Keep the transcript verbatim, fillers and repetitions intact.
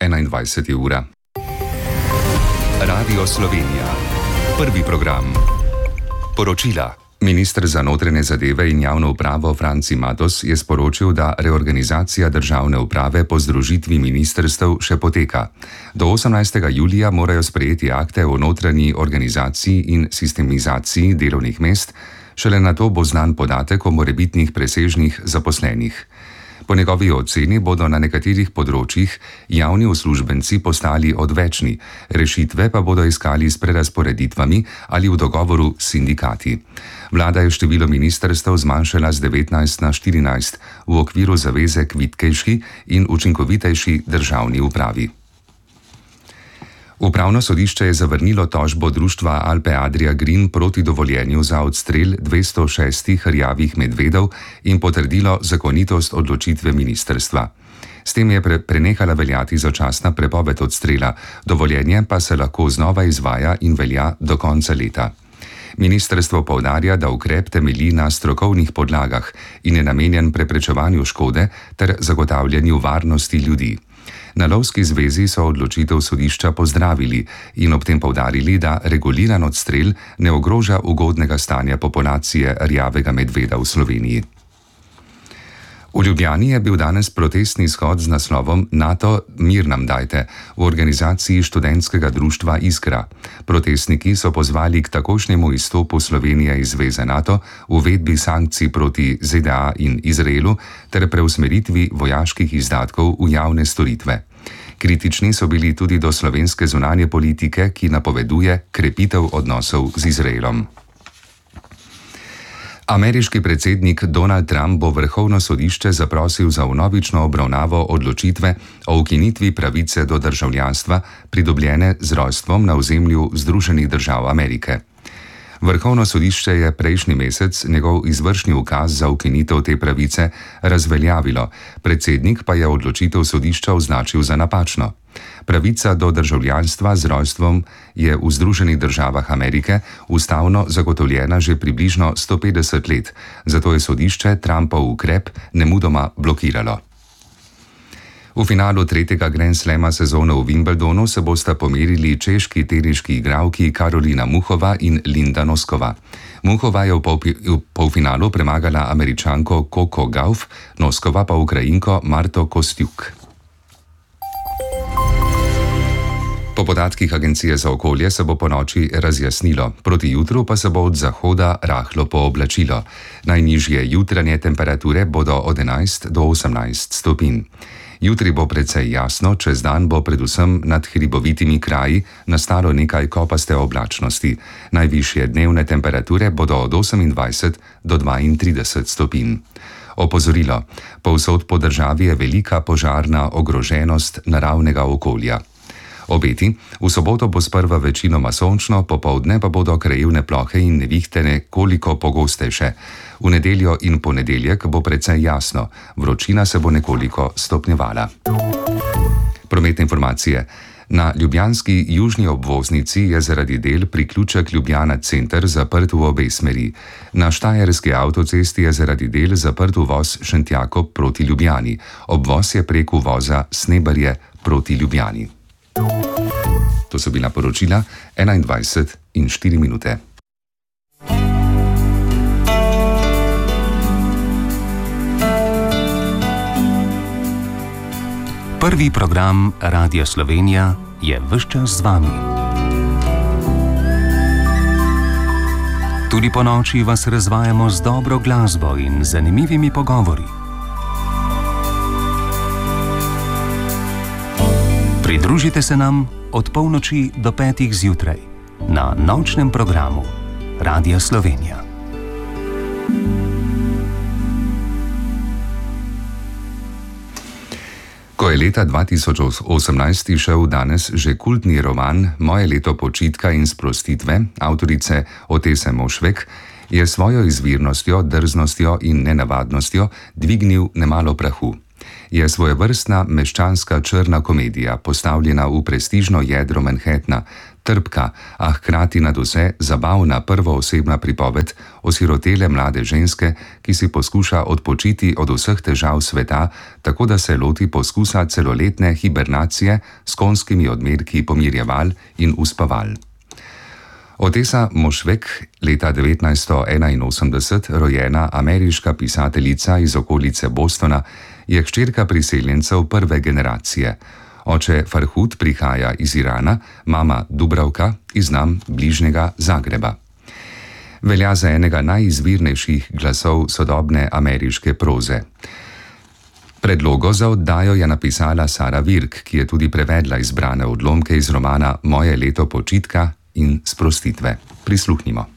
enaindvajseta ura. Radio Slovenija. Prvi program. Poročila. Minister za notranje zadeve in javno upravo Franci Matos je sporočil, da reorganizacija državne uprave po združitvi ministrstev še poteka. Do osemnajstega julija morajo sprejeti akte o notranji organizaciji in sistemizaciji delovnih mest, šele nato bo znan podatek o morebitnih presežnih zaposlenih. Po njegovi oceni bodo na nekaterih področjih javni uslužbenci postali odvečni, rešitve pa bodo iskali s prerazporeditvami ali v dogovoru s sindikati. Vlada je število ministrstev zmanjšala z devetnajst na štirinajst v okviru zaveze k vitkejši in učinkovitejši državni upravi. Upravno sodišče je zavrnilo tožbo društva Alpe Adria Green proti dovoljenju za odstrel dvesto šestih rjavih medvedov in potrdilo zakonitost odločitve ministrstva. S tem je pre- prenehala veljati začasna prepoved odstrela, dovoljenje pa se lahko znova izvaja in velja do konca leta. Ministrstvo poudarja, da ukrep temelji na strokovnih podlagah in je namenjen preprečevanju škode ter zagotavljanju varnosti ljudi. Na Lovski zvezi so odločitev sodišča pozdravili in ob tem poudarili, da reguliran odstrel ne ogroža ugodnega stanja populacije rjavega medveda v Sloveniji. V Ljubljani je bil danes protestni shod z naslovom NATO mir nam dajte v organizaciji študentskega društva Iskra. Protestniki so pozvali k takošnjemu izstopu Slovenije iz zveze NATO, uvedbi sankcij proti Z D A in Izraelu ter preusmeritvi vojaških izdatkov v javne storitve. Kritični so bili tudi do slovenske zunanje politike, ki napoveduje krepitev odnosov z Izraelom. Ameriški predsednik Donald Trump bo vrhovno sodišče zaprosil za vnovično obravnavo odločitve o ukinitvi pravice do državljanstva, pridobljene z rojstvom na ozemlju Združenih držav Amerike. Vrhovno sodišče je prejšnji mesec njegov izvršni ukaz za ukinitev te pravice razveljavilo, predsednik pa je odločitev sodišča označil za napačno. Pravica do državljanstva z rojstvom je v Združenih državah Amerike ustavno zagotovljena že približno sto petdeset let, zato je sodišče Trumpov ukrep nemudoma blokiralo. V finalu tretjega Grand Slama sezone v Wimbledonu se bosta pomerili češki teniški igralki Karolina Muchova in Linda Noskova. Muchova je v, polpi, v polfinalu premagala Američanko Coco Gauff, Noskova pa Ukrajinko Marto Kostyuk. Po podatkih Agencije za okolje se bo ponoči razjasnilo, proti jutru pa se bo od zahoda rahlo pooblačilo. Najnižje jutranje temperature bodo od enajst do osemnajst stopinj. Jutri bo precej jasno, čez dan bo predvsem nad hribovitimi kraji nastalo nekaj kopaste oblačnosti. Najvišje dnevne temperature bodo od osemindvajset do dvaintrideset stopinj. Opozorilo: povsod po državi je velika požarna ogroženost naravnega okolja. Obeti: v soboto bo sprva večinoma sončno, popoldne pa bodo krajevne plohe in nevihte nekoliko pogostejše. V nedeljo in ponedeljek bo precej jasno, vročina se bo nekoliko stopnjevala. Prometne informacije. Na ljubljanski južni obvoznici je zaradi del priključek Ljubljana center zaprt v obe smeri. Na štajerski avtocesti je zaradi del zaprt uvoz Šentjakov proti Ljubljani. Obvoz je prek uvoza Snebarje proti Ljubljani. To so bila poročila enaindvajset in štiri minute. Prvi program Radia Slovenija je ves čas z vami. Tudi po noči vas razvajamo z dobro glasbo in zanimivimi pogovori. Pridružite se nam od polnoči do petih zjutraj na nočnem programu Radia Slovenija. Ko je leta dva tisoč osemnajst izšel danes že kultni roman Moje leto počitka in sprostitve avtorice Otese Mošvek, je svojo izvirnostjo, drznostjo in nenavadnostjo dvignil nemalo prahu. Je svojevrstna meščanska črna komedija, postavljena v prestižno jedro Manhattna, trpka, a hkrati nadvse zabavna prvoosebna pripoved osirotele mlade ženske, ki si poskuša odpočiti od vseh težav sveta, tako da se loti poskusa celoletne hibernacije s konjskimi odmerki pomirjeval in uspaval. Odessa Mošvek, leta devetnajststo enainosemdeset rojena ameriška pisateljica iz okolice Bostona, je hčerka priseljencev prve generacije. Oče Farhud prihaja iz Irana, mama Dubravka iz nam bližnjega Zagreba. Velja za enega najizvirnejših glasov sodobne ameriške proze. Predlogo za oddajo je napisala Sara Virk, ki je tudi prevedla izbrane odlomke iz romana Moje leto počitka in sprostitve. Prisluhnimo.